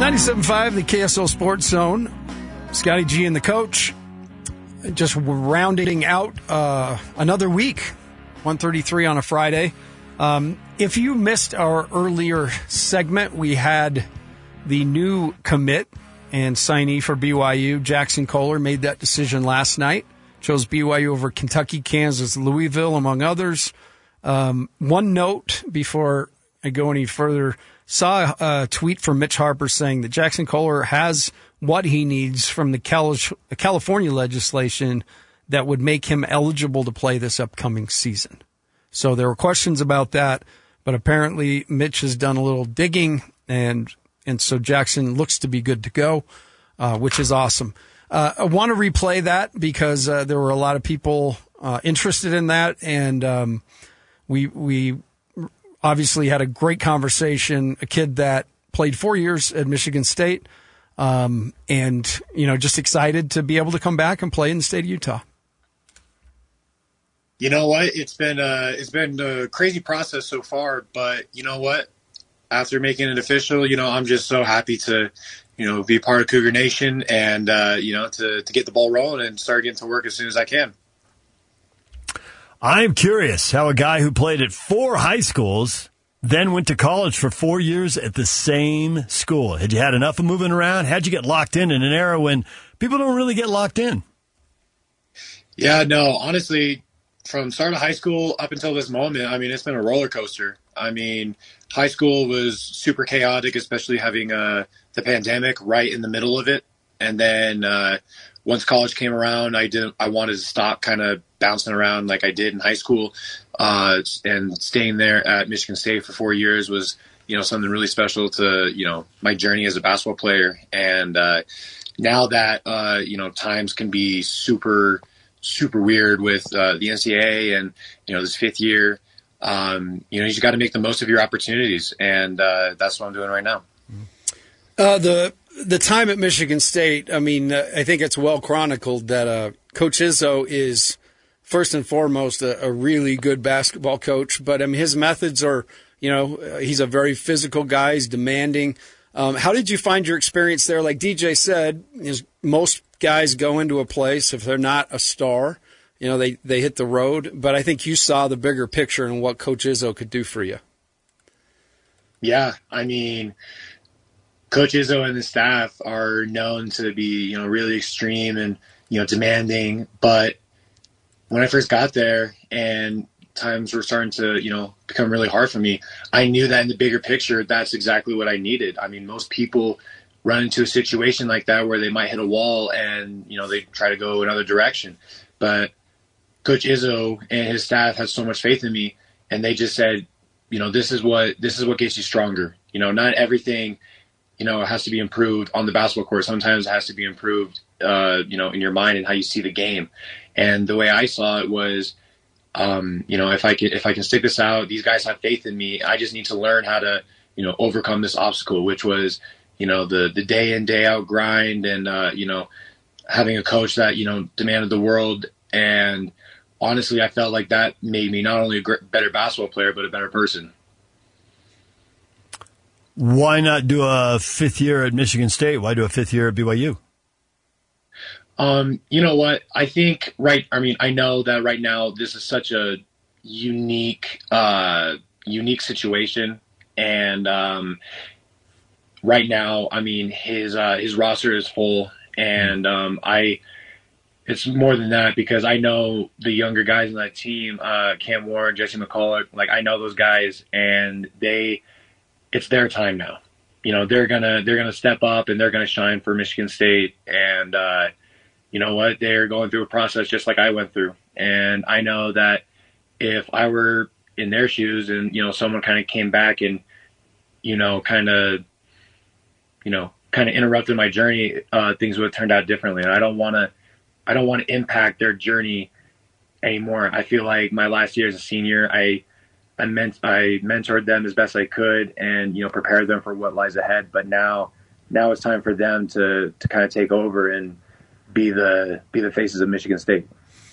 97.5, the KSL Sports Zone. Scotty G and the coach. Just rounding out another week, 1:33 on a Friday. If you missed our earlier segment, we had the new commit and signee for BYU, Jackson Kohler, made that decision last night. Chose BYU over Kentucky, Kansas, Louisville, among others. One note before I go any further. Saw a tweet from Mitch Harper saying that Jackson Kohler has what he needs from the California legislation that would make him eligible to play this upcoming season. So there were questions about that, but apparently Mitch has done a little digging, and so Jackson looks to be good to go, which is awesome. I want to replay that because there were a lot of people interested in that, and we obviously had a great conversation, a kid that played 4 years at Michigan State, and, just excited to be able to come back and play in the state of Utah. You know what? It's been a crazy process so far, but you know what? After making it official, I'm just so happy to, be part of Cougar Nation and, to get the ball rolling and start getting to work as soon as I can. I'm curious how a guy who played at 4 high schools then went to college for 4 years at the same school. Had you had enough of moving around? How'd you get locked in an era when people don't really get locked in? Yeah, no, honestly, from start of high school up until this moment, it's been a roller coaster. High school was super chaotic, especially having the pandemic right in the middle of it. And then once college came around, I wanted to stop kind of bouncing around like I did in high school. And staying there at Michigan State for 4 years was, something really special to, my journey as a basketball player. And now that, times can be super, super weird with the NCAA and, this 5th year, you just got to make the most of your opportunities. And that's what I'm doing right now. The time at Michigan State, I think it's well chronicled that Coach Izzo is first and foremost a really good basketball coach. But his methods are, he's a very physical guy. He's demanding. How did you find your experience there? Like DJ said, most guys go into a place, if they're not a star, they hit the road. But I think you saw the bigger picture and what Coach Izzo could do for you. Yeah, Coach Izzo and the staff are known to be, really extreme and, demanding. But when I first got there and times were starting to, become really hard for me, I knew that in the bigger picture, that's exactly what I needed. Most people run into a situation like that where they might hit a wall and, they try to go another direction. But Coach Izzo and his staff had so much faith in me, and they just said, this is what gets you stronger. Not everything, it has to be improved on the basketball court. Sometimes it has to be improved, in your mind and how you see the game. And the way I saw it was, if I can stick this out, these guys have faith in me. I just need to learn how to, overcome this obstacle, which was, the day in, day out grind and, having a coach that, demanded the world. And honestly, I felt like that made me not only a better basketball player, but a better person. Why not do a 5th year at Michigan State? Why do a 5th year at BYU? You know what? I think I know that right now this is such a unique situation. And right now, his roster is full. And it's more than that because I know the younger guys on that team, Cam Ward, Jesse McCullough, I know those guys, and it's their time now. They're gonna step up and they're gonna shine for Michigan State. And you know what? They're going through a process just like I went through. And I know that if I were in their shoes and, someone kind of came back and, kind of interrupted my journey, things would have turned out differently. And I don't want to impact their journey anymore. I feel like my last year as a senior, I mentored them as best I could and, prepared them for what lies ahead. But now it's time for them to kind of take over and be the faces of Michigan State.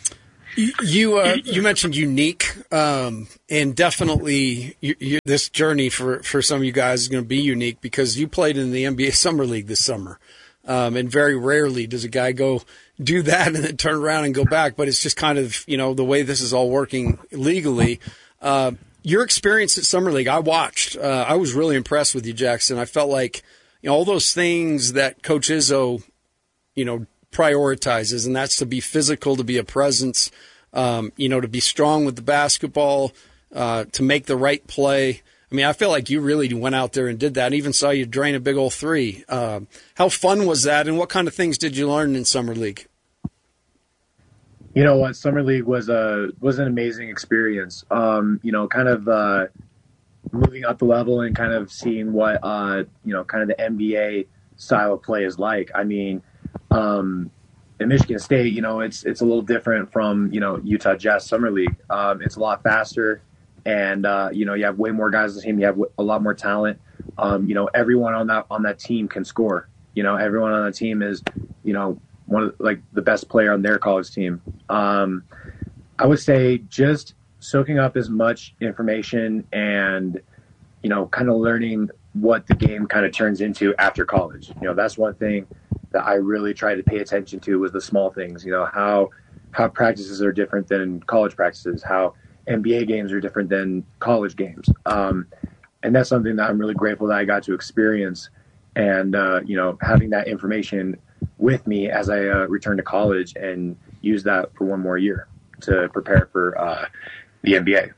You mentioned unique, and definitely this journey for some of you guys is going to be unique because you played in the NBA Summer League this summer, and very rarely does a guy go do that and then turn around and go back. But it's just kind of the way this is all working legally. Your experience at Summer League, I watched. I was really impressed with you, Jackson. I felt like all those things that Coach Izzo, prioritizes, and that's to be physical, to be a presence, to be strong with the basketball, to make the right play. I mean, I feel like you really went out there and did that, and even saw you drain a big old three. How fun was that, and what kind of things did you learn in Summer League? You know what? Summer League was an amazing experience. Kind of moving up the level and kind of seeing what, kind of the NBA style of play is like. I mean, in Michigan State, it's a little different from, Utah Jazz Summer League. It's a lot faster, and you have way more guys on the team. You have a lot more talent. Everyone on that team can score. Everyone on that team is, one of the best player on their college team. I would say just soaking up as much information and, kind of learning what the game kind of turns into after college. That's one thing that I really tried to pay attention to was the small things, how practices are different than college practices, how NBA games are different than college games. And that's something that I'm really grateful that I got to experience and, having that information with me as I return to college and use that for one more year to prepare for the NBA.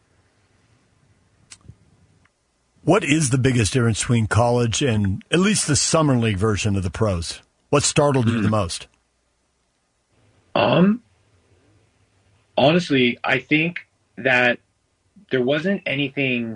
What is the biggest difference between college and at least the Summer League version of the pros? What startled you the most? Honestly, I think that there wasn't anything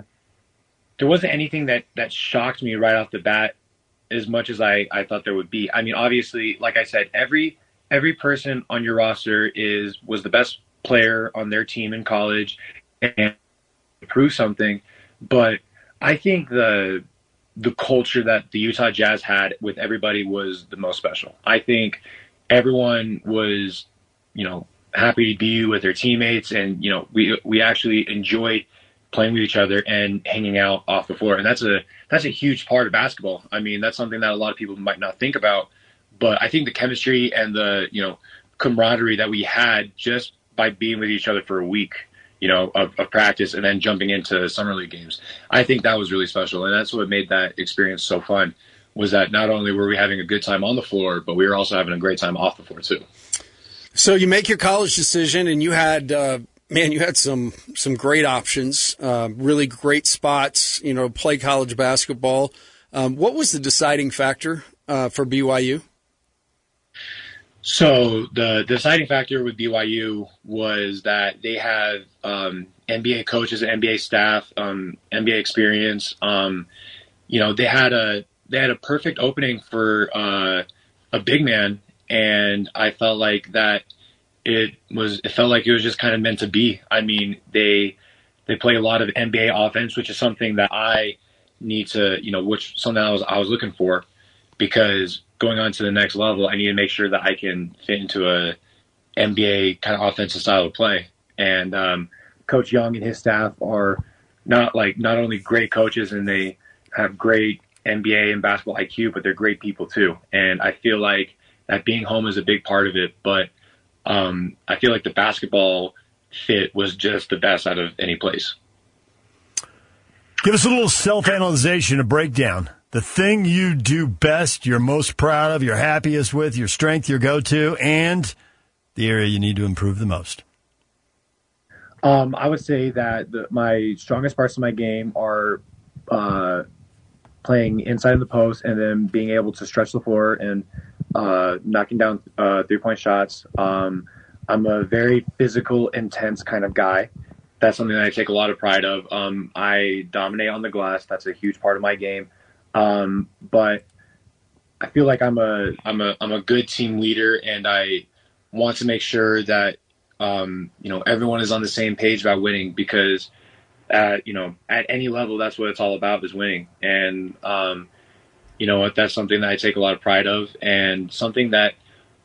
that shocked me right off the bat as much as I thought there would be. I mean, obviously, like I said, every person on your roster was the best player on their team in college and prove something. But I think the culture that the Utah Jazz had with everybody was the most special. I think everyone was, happy to be with their teammates, and we actually enjoyed playing with each other and hanging out off the floor. And that's a huge part of basketball. I mean, that's something that a lot of people might not think about, but I think the chemistry and the, camaraderie that we had just by being with each other for a week, of practice and then jumping into Summer League games, I think that was really special. And that's what made that experience so fun, was that not only were we having a good time on the floor, but we were also having a great time off the floor too. So you make your college decision, and you had, you had some great options, really great spots, play college basketball. What was the deciding factor for BYU? So the deciding factor with BYU was that they have NBA coaches and NBA staff, NBA experience. They had a perfect opening for a big man, and I felt like that it felt like it was just kind of meant to be. I mean, they play a lot of NBA offense, which is something that I need to, something I was looking for, because going on to the next level, I need to make sure that I can fit into a NBA kind of offensive style of play. And Coach Young and his staff are not only great coaches and they have great NBA and basketball IQ, but they're great people too. And I feel like that being home is a big part of it. But I feel like the basketball fit was just the best out of any place. Give us a little self-analyzation, a breakdown. The thing you do best, you're most proud of, you're happiest with, your strength, your go-to, and the area you need to improve the most. I would say that my strongest parts of my game are playing inside of the post and then being able to stretch the floor and knocking down three-point shots. I'm a very physical, intense kind of guy. That's something that I take a lot of pride of. I dominate on the glass. That's a huge part of my game. But I feel like I'm a good team leader, and I want to make sure that everyone is on the same page about winning, because at any level, that's what it's all about, is winning. And that's something that I take a lot of pride of, and something that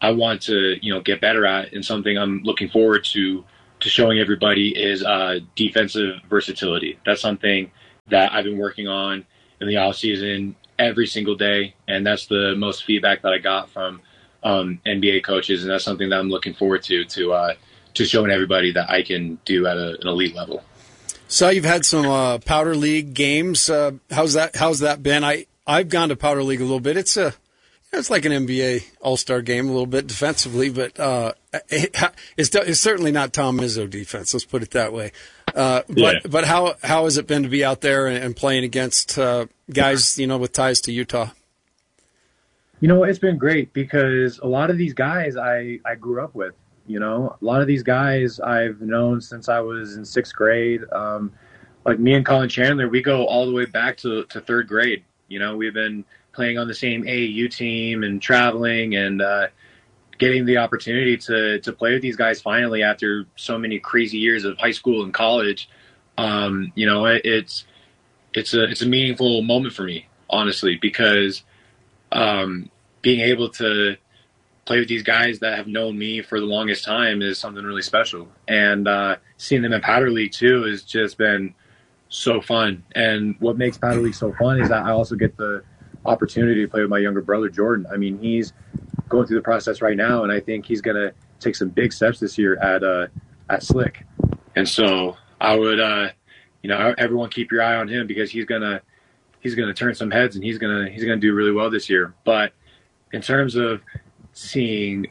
I want to, get better at, and something I'm looking forward to showing everybody is defensive versatility. That's something that I've been working on in the off season every single day, and that's the most feedback that I got from NBA coaches, and that's something that I'm looking forward to showing everybody that I can do at an elite level. So you've had some Powder League games. How's that been? I've gone to Powder League a little bit. It's like an NBA All-Star game a little bit defensively, but it's certainly not Tom Izzo defense. Let's put it that way. But how has it been to be out there and playing against guys with ties to Utah? It's been great because a lot of these guys I grew up with. A lot of these guys I've known since I was in 6th grade. Like me and Colin Chandler, we go all the way back to 3rd grade. We've been playing on the same AAU team and traveling and getting the opportunity to play with these guys finally after so many crazy years of high school and college. It's a meaningful moment for me, honestly, because being able to play with these guys that have known me for the longest time is something really special. And seeing them at Powder League, too, has just been so fun. And what makes Powder League so fun is that I also get the opportunity to play with my younger brother, Jordan. I mean, he's going through the process right now, and I think he's going to take some big steps this year at Slick. And so I would, everyone keep your eye on him because he's going to turn some heads, and he's going to do really well this year. But in terms of seeing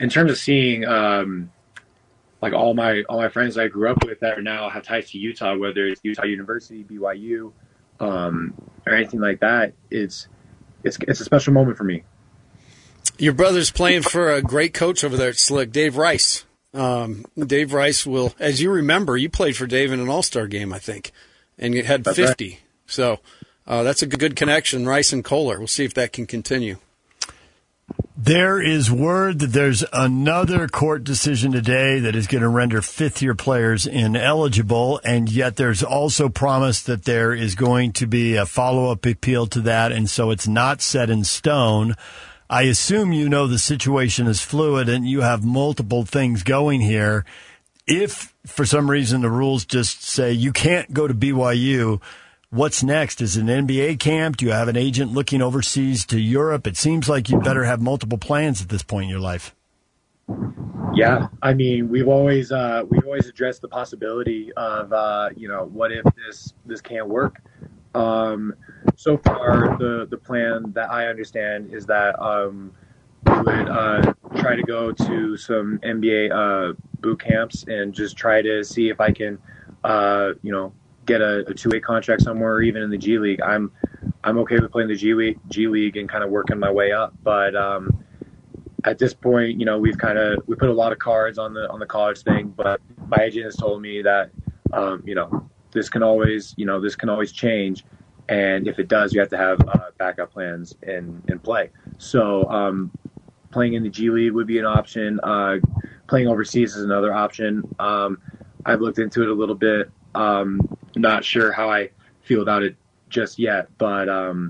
like all my friends I grew up with that are now have ties to Utah, whether it's Utah University, BYU, or anything like that, it's a special moment for me. Your brother's playing for a great coach over there at Slick, Dave Rice. Dave Rice will, as you remember, you played for Dave in an All-Star game, I think, and you had 50. Right. So that's a good connection, Rice and Kohler. We'll see if that can continue. There is word that there's another court decision today that is going to render fifth-year players ineligible, and yet there's also promise that there is going to be a follow-up appeal to that, and so it's not set in stone. I assume you know the situation is fluid and you have multiple things going here. If, for some reason, the rules just say you can't go to BYU, what's next? Is it an NBA camp? Do you have an agent looking overseas to Europe? It seems like you better have multiple plans at this point in your life. Yeah, I mean, we've always addressed the possibility of what if this can't work. So far, the plan that I understand is that we would try to go to some NBA boot camps and just try to see if I can get a two-way contract somewhere, or even in the G League. I'm okay with playing the G League and kind of working my way up. But at this point, we put a lot of cards on the college thing. But my agent has told me that this can always change, and if it does, you have to have backup plans in play. So playing in the G League would be an option. Playing overseas is another option. I've looked into it a little bit. Not sure how I feel about it just yet, but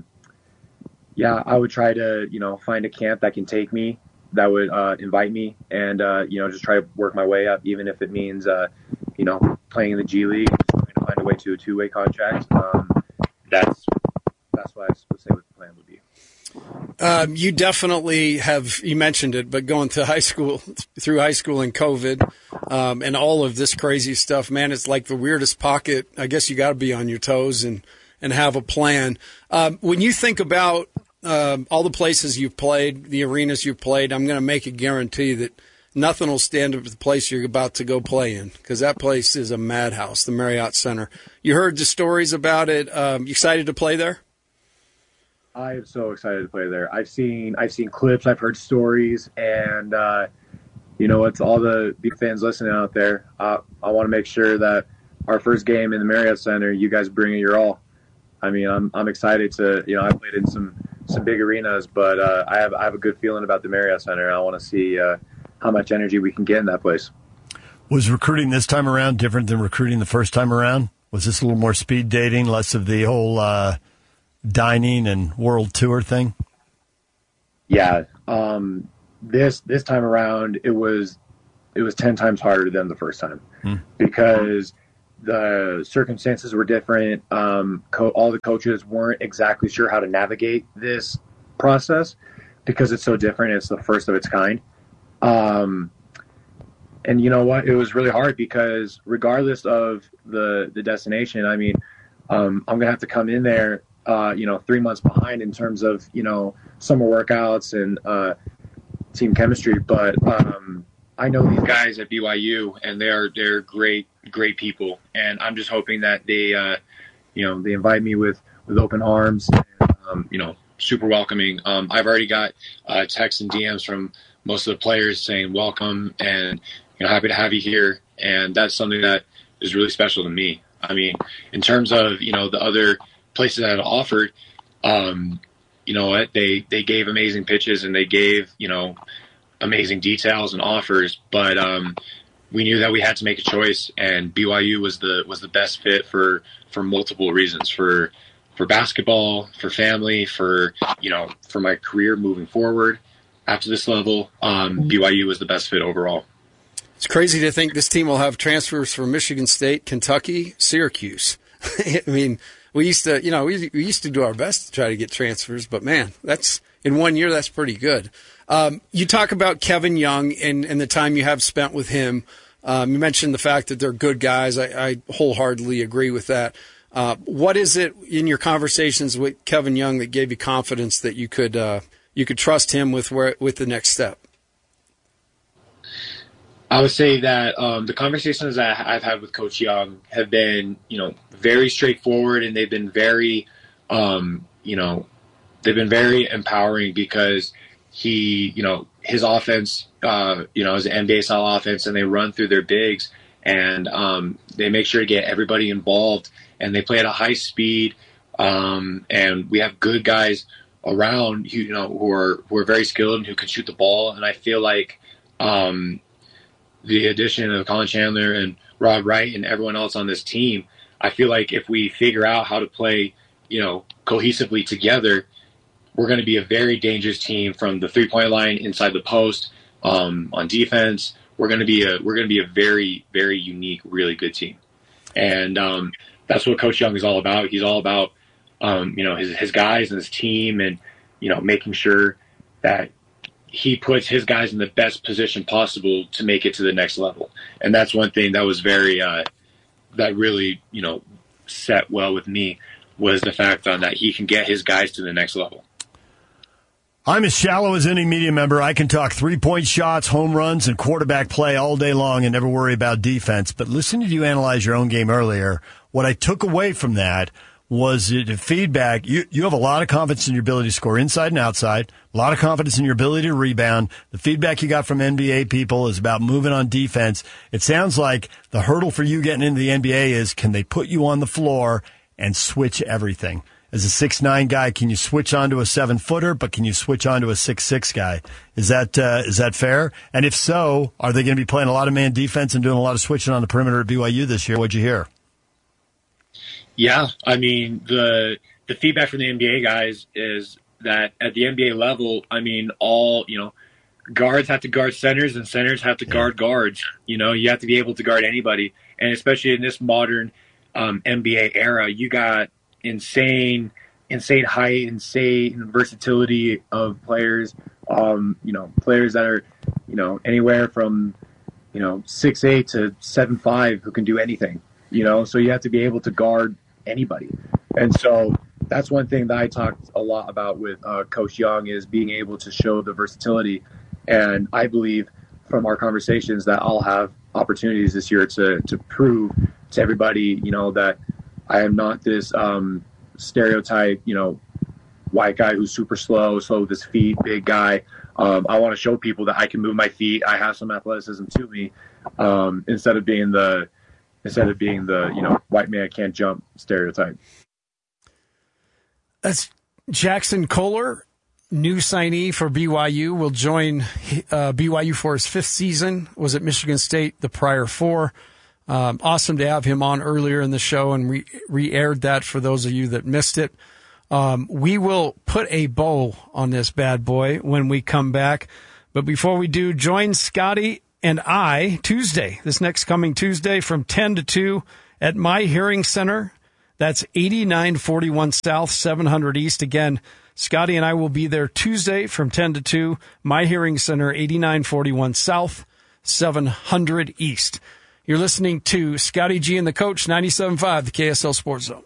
I would try to find a camp that can take me, that would invite me, and just try to work my way up, even if it means playing in the G League, trying to find a way to a two-way contract. That's what I would say what the plan would be. You definitely have, you mentioned it, but going to through high school and COVID, and all of this crazy stuff, man, it's like the weirdest pocket. I guess you got to be on your toes and have a plan. When you think about all the places you've played, the arenas you've played, I'm going to make a guarantee that nothing will stand up to the place you're about to go play in, because that place is a madhouse, the Marriott Center. You heard the stories about it. You excited to play there? I am so excited to play there. I've seen clips, I've heard stories, and it's all the big fans listening out there. I want to make sure that our first game in the Marriott Center, you guys bring it your all. I mean, I'm excited to, I played in some big arenas, but I have a good feeling about the Marriott Center. I want to see how much energy we can get in that place. Was recruiting this time around different than recruiting the first time around? Was this a little more speed dating, less of the whole dining and world tour thing? Yeah. this time around, it was 10 times harder than the first time because the circumstances were different. All the coaches weren't exactly sure how to navigate this process because it's so different. It's the first of its kind. And you know what? It was really hard because regardless of the destination, I mean, I'm going to have to come in there, 3 months behind in terms of, summer workouts and team chemistry. But I know these guys at BYU, and they're great people. And I'm just hoping that they invite me with open arms, and, super welcoming. I've already got texts and DMs from most of the players saying welcome and, happy to have you here. And that's something that is really special to me. I mean, in terms of, the other places that have offered, you know what, they gave amazing pitches and they gave, amazing details and offers, but we knew that we had to make a choice, and BYU was the best fit for multiple reasons, for basketball, for family, for my career moving forward after this level. BYU was the best fit overall. It's crazy to think this team will have transfers from Michigan State, Kentucky, Syracuse. I mean, we used to, we used to do our best to try to get transfers, but man, that's in 1 year, that's pretty good. You talk about Kevin Young and the time you have spent with him. You mentioned the fact that they're good guys. I wholeheartedly agree with that. What is it in your conversations with Kevin Young that gave you confidence that you could trust him with the next step? I would say that the conversations that I've had with Coach Young have been, very straightforward, and they've been very, empowering because he, his offense, is an NBA style offense, and they run through their bigs, and they make sure to get everybody involved, and they play at a high speed, and we have good guys around, who are very skilled and who can shoot the ball, and I feel like the addition of Colin Chandler and Rob Wright and everyone else on this team, I feel like if we figure out how to play, cohesively together, we're going to be a very dangerous team from the 3-point line inside the post, on defense. We're going to be a very, very unique, really good team. And that's what Coach Young is all about. He's all about, his guys and his team, and, making sure that he puts his guys in the best position possible to make it to the next level. And that's one thing that was very, that really, set well with me, was the fact that he can get his guys to the next level. I'm as shallow as any media member. I can talk 3-point shots, home runs, and quarterback play all day long and never worry about defense. But listening to you analyze your own game earlier, what I took away from that was the feedback. You have a lot of confidence in your ability to score inside and outside, a lot of confidence in your ability to rebound. The feedback you got from NBA people is about moving on defense. It sounds like the hurdle for you getting into the NBA is, can they put you on the floor and switch everything? As a 6'9" guy, can you switch onto a 7-footer, but can you switch onto a 6'6" guy? Is that fair? And if so, are they going to be playing a lot of man defense and doing a lot of switching on the perimeter at BYU this year? What'd you hear? Yeah, I mean, the feedback from the NBA guys is that at the NBA level, I mean, all, guards have to guard centers and centers have to guard guards. You have to be able to guard anybody. And especially in this modern NBA era, you got insane height, insane versatility of players, players that are, anywhere from, 6'8" to 7'5" who can do anything, so you have to be able to guard anybody. And so that's one thing that I talked a lot about with Coach Young, is being able to show the versatility. And I believe from our conversations that I'll have opportunities this year to prove to everybody, that I am not this stereotype, white guy who's super slow with his feet, big guy. I want to show people that I can move my feet. I have some athleticism to me, instead of being the white man can't jump stereotype. That's Jackson Kohler, new signee for BYU, will join BYU for his 5th season. Was at Michigan State the prior 4. Awesome to have him on earlier in the show, and re-aired that for those of you that missed it. We will put a bow on this bad boy when we come back. But before we do, join Scotty and I this next coming Tuesday from 10 to 2 at My Hearing Center. That's 8941 South, 700 East. Again, Scotty and I will be there Tuesday from 10 to 2, My Hearing Center, 8941 South, 700 East. You're listening to Scotty G and the Coach, 97.5, the KSL Sports Zone.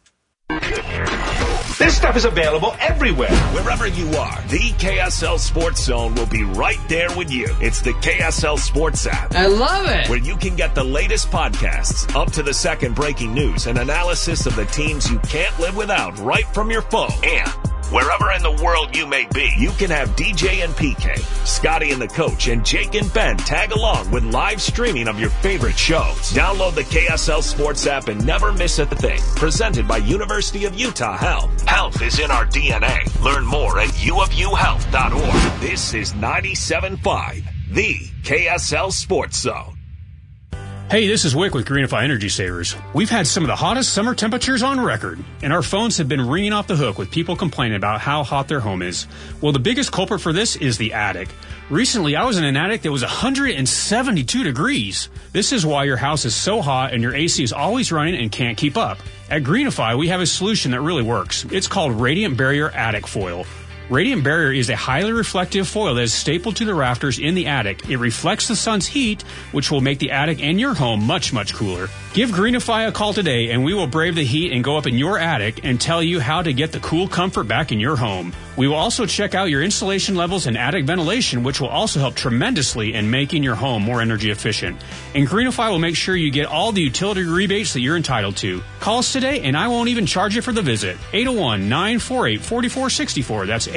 This stuff is available everywhere. Wherever you are, the KSL Sports Zone will be right there with you. It's the KSL Sports app. I love it. Where you can get the latest podcasts, up-to-the-second breaking news, and analysis of the teams you can't live without right from your phone. And wherever in the world you may be, you can have DJ and PK, Scotty and the Coach, and Jake and Ben tag along with live streaming of your favorite shows. Download the KSL Sports app and never miss a thing. Presented by University of Utah Health. Health is in our DNA. Learn more at uofuhealth.org. This is 97.5, the KSL Sports Zone. Hey, this is Wick with Greenify Energy Savers. We've had some of the hottest summer temperatures on record, and our phones have been ringing off the hook with people complaining about how hot their home is. Well, the biggest culprit for this is the attic. Recently, I was in an attic that was 172 degrees. This is why your house is so hot and your AC is always running and can't keep up. At Greenify, we have a solution that really works. It's called Radiant Barrier Attic Foil. Radiant Barrier is a highly reflective foil that is stapled to the rafters in the attic. It reflects the sun's heat, which will make the attic and your home much, much cooler. Give Greenify a call today, and we will brave the heat and go up in your attic and tell you how to get the cool comfort back in your home. We will also check out your insulation levels and attic ventilation, which will also help tremendously in making your home more energy efficient. And Greenify will make sure you get all the utility rebates that you're entitled to. Call us today, and I won't even charge you for the visit. 801-948-4464. That's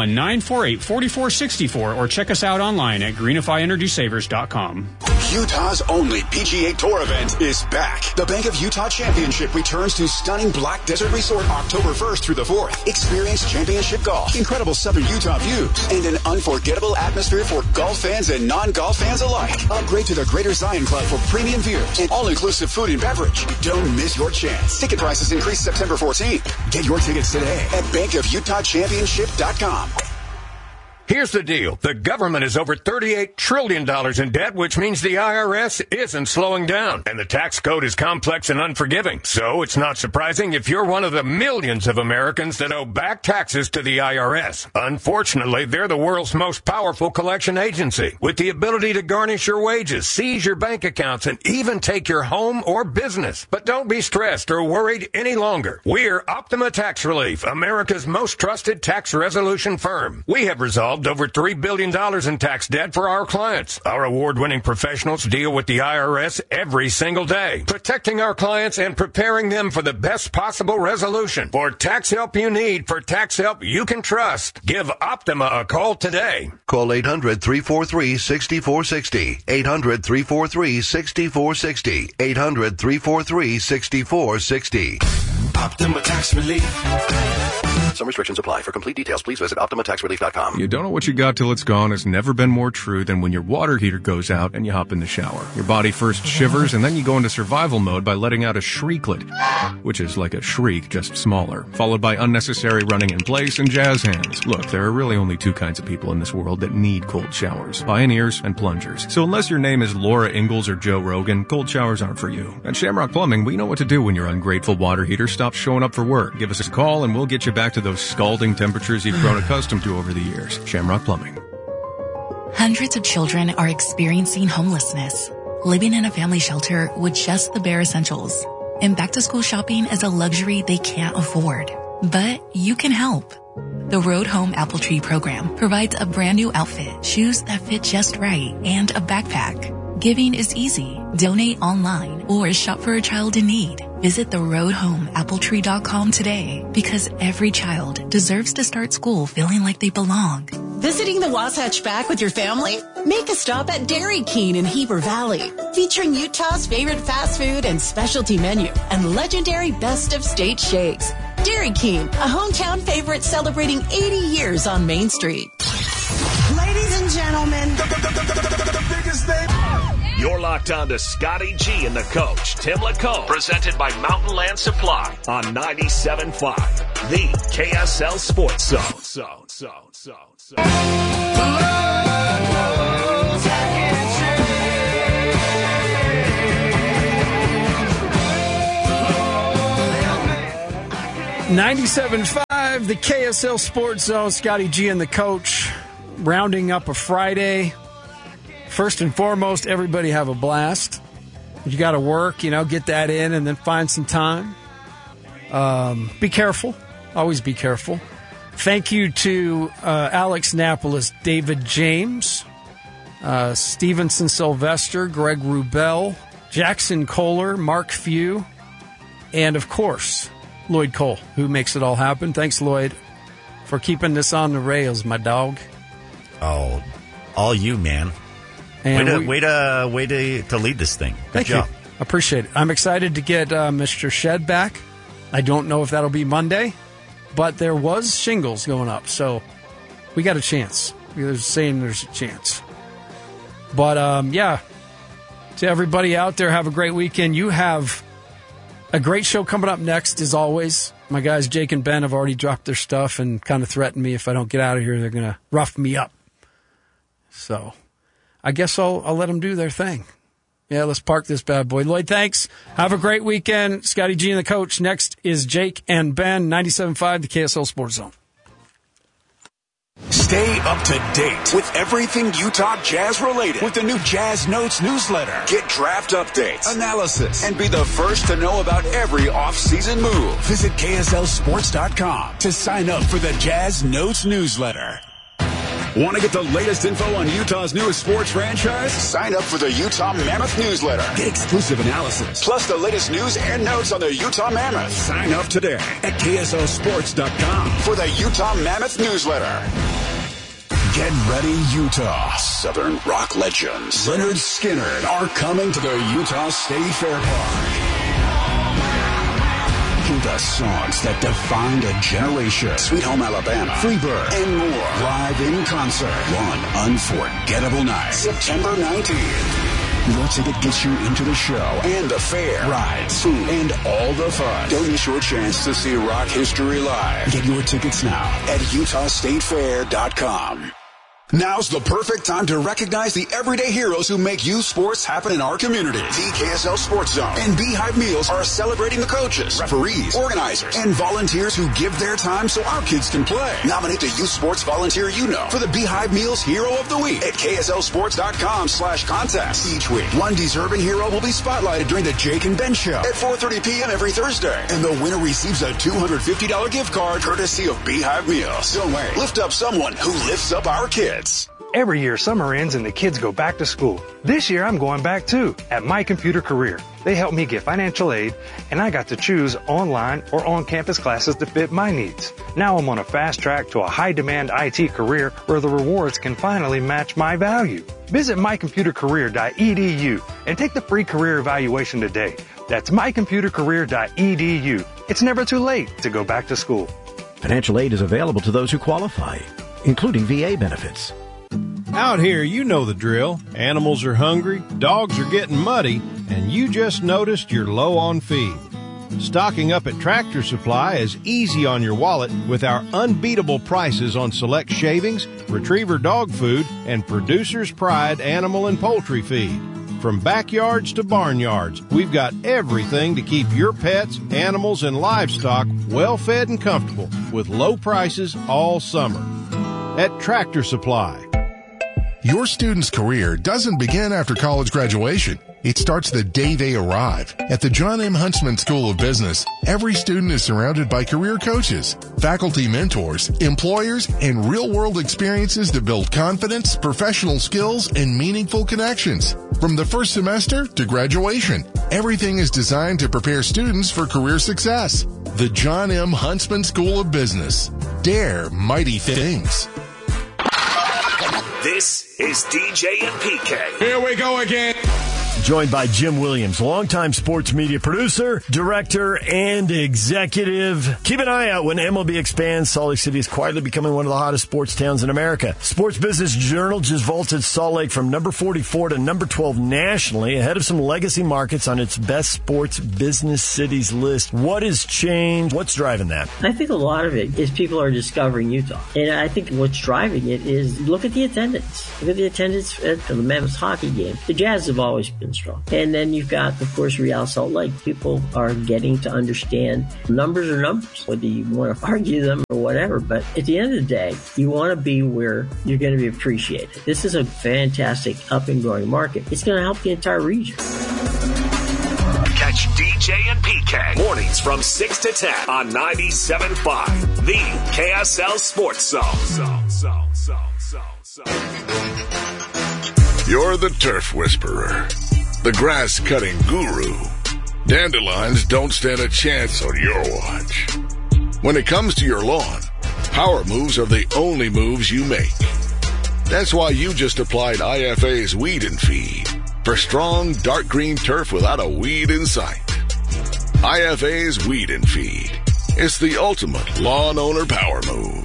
801-948-4464, or check us out online at greenifyenergysavers.com. Utah's only PGA Tour event is back. The Bank of Utah Championship returns to stunning Black Desert Resort October 1st through the 4th. Experience championship golf, incredible southern Utah views, and an unforgettable atmosphere for golf fans and non-golf fans alike. Upgrade to the Greater Zion Club for premium views and all-inclusive food and beverage. Don't miss your chance. Ticket prices increase September 14th. Get your tickets today at bankofutahchampionship.com. Here's the deal. The government is over $38 trillion in debt, which means the IRS isn't slowing down. And the tax code is complex and unforgiving. So it's not surprising if you're one of the millions of Americans that owe back taxes to the IRS. Unfortunately, they're the world's most powerful collection agency, with the ability to garnish your wages, seize your bank accounts, and even take your home or business. But don't be stressed or worried any longer. We're Optima Tax Relief, America's most trusted tax resolution firm. We have resolved over $3 billion in tax debt for our clients. Our award-winning professionals deal with the IRS every single day, protecting our clients and preparing them for the best possible resolution. For tax help you need, for tax help you can trust, give Optima a call today. Call 800-343-6460. 800-343-6460. 800-343-6460. Optima Tax Relief. Some restrictions apply. For complete details, please visit OptimaTaxRelief.com. You don't know what you got till it's gone has never been more true than when your water heater goes out and you hop in the shower. Your body first shivers, and then you go into survival mode by letting out a shrieklet, which is like a shriek, just smaller, followed by unnecessary running in place and jazz hands. Look, there are really only two kinds of people in this world that need cold showers: pioneers and plungers. So unless your name is Laura Ingalls or Joe Rogan, cold showers aren't for you. At Shamrock Plumbing, we know what to do when your ungrateful water heater stops showing up for work. Give us a call and we'll get you back to those scalding temperatures you've grown accustomed to over the years. Shamrock Plumbing. Hundreds of children are experiencing homelessness, living in a family shelter with just the bare essentials. And back-to-school shopping is a luxury they can't afford. But you can help. The Road Home Apple Tree program provides a brand new outfit, shoes that fit just right, and a backpack. Giving is easy. Donate online or shop for a child in need. Visit theroadhomeappletree.com today, because every child deserves to start school feeling like they belong. Visiting the Wasatch Back with your family? Make a stop at Dairy King in Heber Valley, featuring Utah's favorite fast food and specialty menu and legendary best of state shakes. Dairy King, a hometown favorite celebrating 80 years on Main Street. Ladies and gentlemen, the biggest name. You're locked on to Scotty G and the Coach, Tim LaComb, presented by Mountain Land Supply on 97.5, the KSL Sports Zone. 97.5, the KSL Sports Zone. Scotty G and the coach, rounding up a Friday. First and foremost, everybody have a blast. You got to work, get that in and then find some time. Be careful. Always be careful. Thank you to Alex Napolis, David James, Stevenson Sylvester, Greg Rubel, Jackson Kohler, Mark Few, and, of course, Lloyd Cole, who makes it all happen. Thanks, Lloyd, for keeping this on the rails, my dog. Oh, all you, man. And way to lead this thing. Good job. You. Appreciate it. I'm excited to get Mr. Shed back. I don't know if that'll be Monday, but there was shingles going up, so we got a chance. They're saying there's a chance. But, to everybody out there, have a great weekend. You have a great show coming up next, as always. My guys Jake and Ben have already dropped their stuff and kind of threatened me if I don't get out of here, they're going to rough me up. So I guess I'll let them do their thing. Yeah, let's park this bad boy. Lloyd, thanks. Have a great weekend. Scotty G and the coach. Next is Jake and Ben, 97.5, the KSL Sports Zone. Stay up to date with everything Utah Jazz related with the new Jazz Notes newsletter. Get draft updates, analysis, and be the first to know about every off-season move. Visit KSLSports.com to sign up for the Jazz Notes newsletter. Want to get the latest info on Utah's newest sports franchise? Sign up for the Utah Mammoth newsletter. Get exclusive analysis, plus the latest news and notes on the Utah Mammoth. Sign up today at KSLSports.com for the Utah Mammoth newsletter. Get ready, Utah. Southern rock legends Leonard Skinner are coming to the Utah State Fair Park. Hear the songs that defined a generation. Sweet Home Alabama, Freebird, and more. Live in concert. One unforgettable night. September 19th. Your ticket gets you into the show and the fair, rides, food, and all the fun. Don't miss your chance to see rock history live. Get your tickets now at UtahStateFair.com. Now's the perfect time to recognize the everyday heroes who make youth sports happen in our community. The KSL Sports Zone and Beehive Meals are celebrating the coaches, referees, organizers, and volunteers who give their time so our kids can play. Nominate the youth sports volunteer you know for the Beehive Meals Hero of the Week at KSLSports.com/contest. Each week, one deserving hero will be spotlighted during the Jake and Ben Show at 4:30 p.m. every Thursday. And the winner receives a $250 gift card courtesy of Beehive Meals. Don't wait. Lift up someone who lifts up our kids. Every year, summer ends and the kids go back to school. This year, I'm going back too, at My Computer Career. They helped me get financial aid, and I got to choose online or on-campus classes to fit my needs. Now I'm on a fast track to a high-demand IT career where the rewards can finally match my value. Visit mycomputercareer.edu and take the free career evaluation today. That's mycomputercareer.edu. It's never too late to go back to school. Financial aid is available to those who qualify, including VA benefits. Out here, you know the drill. Animals are hungry, dogs are getting muddy, and you just noticed you're low on feed. Stocking up at Tractor Supply is easy on your wallet with our unbeatable prices on select shavings, retriever dog food, and Producer's Pride animal and poultry feed. From backyards to barnyards, we've got everything to keep your pets, animals, and livestock well fed and comfortable with low prices all summer. At Tractor Supply. Your student's career doesn't begin after college graduation. It starts the day they arrive. At the John M. Huntsman School of Business, every student is surrounded by career coaches, faculty mentors, employers, and real-world experiences to build confidence, professional skills, and meaningful connections. From the first semester to graduation, everything is designed to prepare students for career success. The John M. Huntsman School of Business. Dare mighty things. This is DJ and PK. Here we go again. Joined by Jim Williams, longtime sports media producer, director, and executive. Keep an eye out when MLB expands. Salt Lake City is quietly becoming one of the hottest sports towns in America. Sports Business Journal just vaulted Salt Lake from number 44 to number 12 nationally, ahead of some legacy markets on its best sports business cities list. What has changed? What's driving that? I think a lot of it is people are discovering Utah. And I think what's driving it is look at the attendance. Look at the attendance at the Mammoth hockey game. The Jazz have always been strong. And then you've got, of course, Real Salt Lake. People are getting to understand numbers are numbers, whether you want to argue them or whatever. But at the end of the day, you want to be where you're going to be appreciated. This is a fantastic up and growing market. It's going to help the entire region. Catch DJ and PK mornings from 6 to 10 on 97.5, the KSL Sports Zone. You're the turf whisperer, the grass-cutting guru. Dandelions don't stand a chance on your watch. When it comes to your lawn, power moves are the only moves you make. That's why you just applied IFA's Weed and Feed for strong, dark green turf without a weed in sight. IFA's Weed and Feed. It's the ultimate lawn owner power move.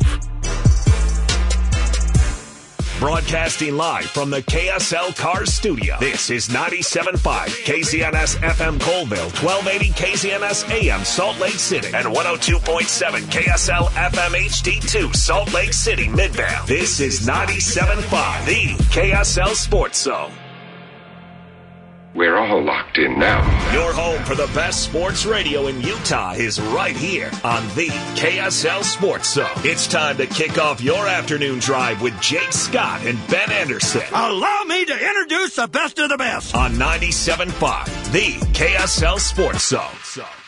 Broadcasting live from the KSL Cars Studio. This is 97.5 KZNS FM Colville, 1280 KZNS AM Salt Lake City, and 102.7 KSL FM HD2 Salt Lake City Midvale. This is 97.5, the KSL Sports Zone. We're all locked in now. Your home for the best sports radio in Utah is right here on the KSL Sports Zone. It's time to kick off your afternoon drive with Jake Scott and Ben Anderson. Allow me to introduce the best of the best on 97.5, the KSL Sports Zone.